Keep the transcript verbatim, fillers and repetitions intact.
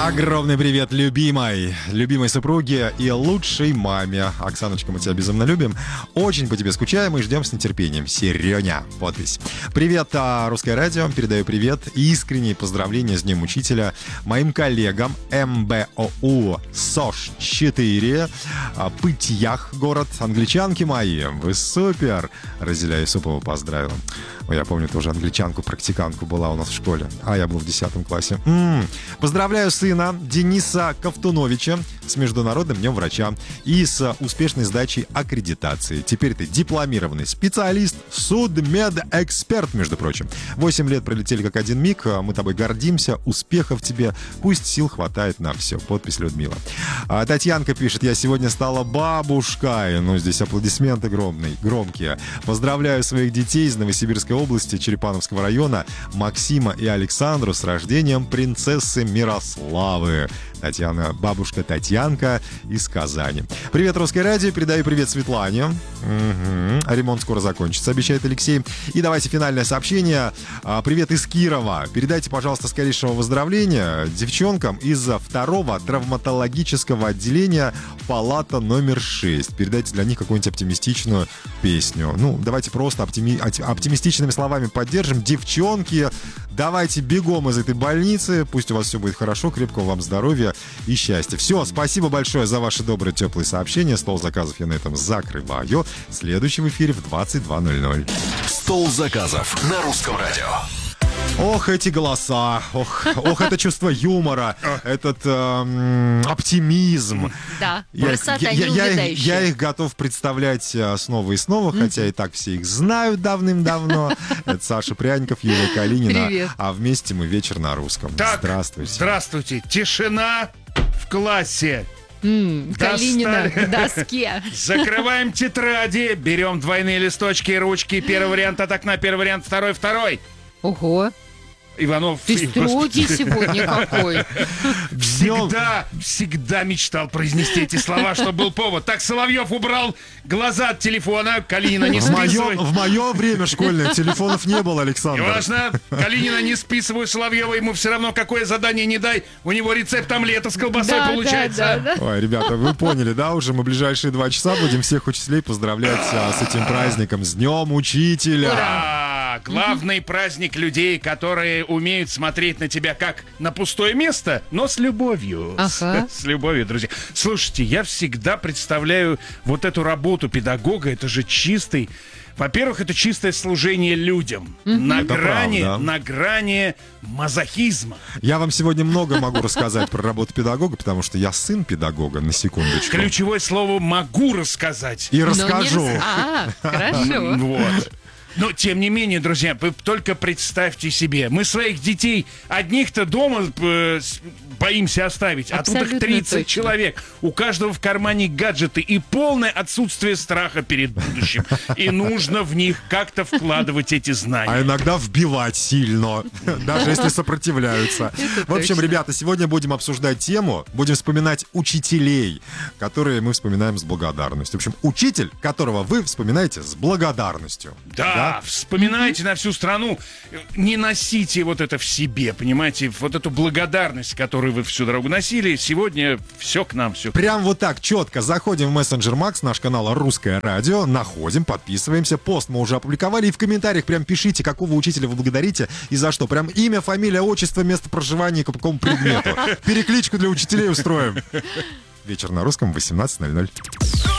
Огромный привет любимой, любимой супруге и лучшей маме. Оксаночка, мы тебя безумно любим. Очень по тебе скучаем и ждем с нетерпением. Серёня, подпись. Привет, Русское радио. Передаю привет и искренние поздравления с Днем Учителя моим коллегам эм бэ о у СОЖ четыре, Пытьях, город. Англичанки мои, вы супер. Разиля Юсупова поздравила. Ой, я помню, тоже англичанку-практикантку была у нас в школе. А я был в десятом классе. М-м. Поздравляю сына Дениса Ковтуновича с Международным днем врача и с успешной сдачей аккредитации. Теперь ты дипломированный специалист, судмедэксперт, между прочим. Восемь лет пролетели как один миг. Мы тобой гордимся. Успехов тебе. Пусть сил хватает на все. Подпись Людмила. А Татьянка пишет: я сегодня стала бабушкой. Ну, здесь аплодисменты громкие. громкие. Поздравляю своих детей из Новосибирской области, Черепановского района, Максима и Александру с рождением принцессы Мирославы. Татьяна, бабушка Татьянка из Казани. Привет, Русское радио. Передаю привет Светлане. Угу. Ремонт скоро закончится, обещает Алексей. И давайте финальное сообщение. Привет из Кирова. Передайте, пожалуйста, скорейшего выздоровления девчонкам из второго травматологического отделения, палата номер шесть. Передайте для них какую-нибудь оптимистичную песню. Ну, давайте просто оптими... оптимистичными словами поддержим. Девчонки, давайте бегом из этой больницы. Пусть у вас все будет хорошо, крепкого вам здоровья и счастья. Все, спасибо большое за ваши добрые, теплые сообщения. Стол заказов я на этом закрываю. Следующий в эфире в двадцать два ноль ноль. Стол заказов на Русском радио. Ох, эти голоса, ох, ох, это чувство юмора, этот э, оптимизм. Да, я, красота я, я, я, их, я их готов представлять снова и снова, mm-hmm. хотя и так все их знают давным-давно. Это Саша Пряников, Юлия Калинина. Привет. А вместе мы вечер на русском. Так, здравствуйте. Здравствуйте. Тишина в классе. Mm, Калинина к доске. Закрываем тетради, берем двойные листочки и ручки. Первый вариант от окна, первый вариант, второй, второй. Ого. Иванов... Ты строгий сегодня какой. Всегда, всегда мечтал произнести эти слова, чтобы был повод. Так, Соловьев убрал глаза от телефона. Калинина, не в списывай. моем, в мое время школьное телефонов не было, Александр. Неважно. Калинина, не списывай Соловьева. Ему все равно какое задание не дай. У него рецепт омлета с колбасой Да, получается. да, да, да. Ой, ребята, вы поняли, да? Уже мы ближайшие два часа будем всех учителей поздравлять а, с этим праздником. С Днем Учителя! Ура! Главный праздник людей, которые умеют смотреть на тебя как на пустое место, но с любовью. Ага. С, с любовью, друзья. Слушайте, я всегда представляю вот эту работу педагога. Это же чистый... Во-первых, это чистое служение людям. Mm-hmm. На это грани, правда. на грани мазохизма. Я вам сегодня много могу рассказать про работу педагога, потому что я сын педагога, на секундочку. Ключевое слово «могу рассказать». И Но расскажу. не рас- А, хорошо. Вот. Но, тем не менее, друзья, вы только представьте себе, мы своих детей одних-то дома э, боимся оставить, а тут их тридцать точно. человек. У каждого в кармане гаджеты и полное отсутствие страха перед будущим. И нужно в них как-то вкладывать эти знания. А иногда вбивать сильно, даже если сопротивляются. Это В общем, точно. ребята, сегодня будем обсуждать тему, будем вспоминать учителей, которые мы вспоминаем с благодарностью. В общем, учитель, которого вы вспоминаете с благодарностью. Да, вспоминайте на всю страну, не носите вот это в себе, понимаете, вот эту благодарность, которую вы всю дорогу носили, сегодня все к нам, все. Прям вот так четко заходим в мессенджер Макс, наш канал Русское радио, находим, подписываемся, пост мы уже опубликовали, и в комментариях прям пишите, какого учителя вы благодарите и за что. Прям имя, фамилия, отчество, место проживания и по какому предмету. Перекличку для учителей устроим. Вечер на русском, восемнадцать ноль ноль.